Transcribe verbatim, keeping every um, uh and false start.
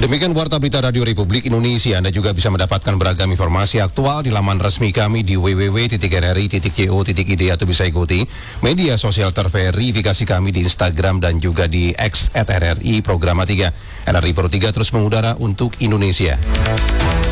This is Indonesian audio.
Demikian Warta Berita Radio Republik Indonesia. Anda juga bisa mendapatkan beragam informasi aktual di laman resmi kami di w w w titik n r i titik co titik i d atau bisa ikuti media sosial terverifikasi kami di Instagram dan juga di X at R R I Programa tiga. N R I Pro tiga terus mengudara untuk Indonesia.